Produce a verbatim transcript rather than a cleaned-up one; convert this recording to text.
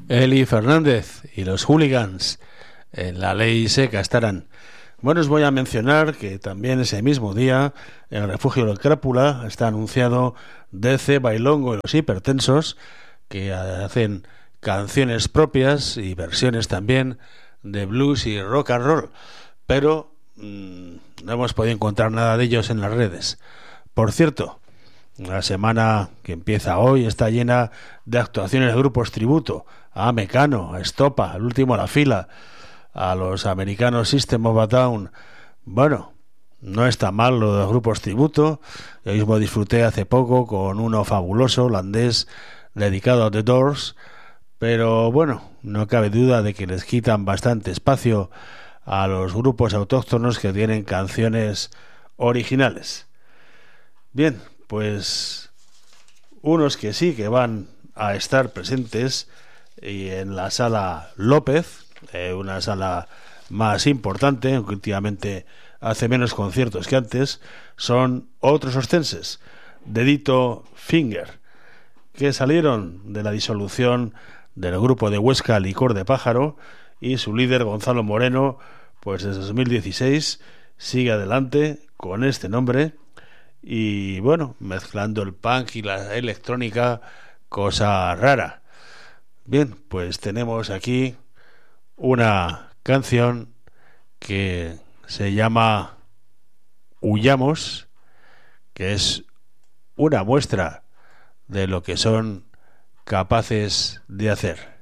Eli Fernández y los Hooligans en la ley seca estarán. Bueno, os voy a mencionar que también ese mismo día en el refugio del Crápula está anunciado D C Bailongo y los Hipertensos, que hacen canciones propias y versiones también de blues y rock and roll, pero mmm, no hemos podido encontrar nada de ellos en las redes. Por cierto, la semana que empieza hoy está llena de actuaciones de grupos tributo a Mecano, a Estopa, al último a la fila, a los americanos System of a Down. Bueno, no está mal lo de los grupos tributo. Yo mismo disfruté hace poco con uno fabuloso holandés dedicado a The Doors, pero bueno, no cabe duda de que les quitan bastante espacio a los grupos autóctonos que tienen canciones originales. Bien, pues unos que sí que van a estar presentes y en la sala López, eh, una sala más importante, aunque últimamente hace menos conciertos que antes, son otros ostenses, Dedito Finger, que salieron de la disolución del grupo de Huesca Licor de Pájaro, y su líder Gonzalo Moreno, pues desde dos mil dieciséis sigue adelante con este nombre y bueno, mezclando el punk y la electrónica, cosa rara. Bien, pues tenemos aquí una canción que se llama Huyamos, que es una muestra de lo que son capaces de hacer.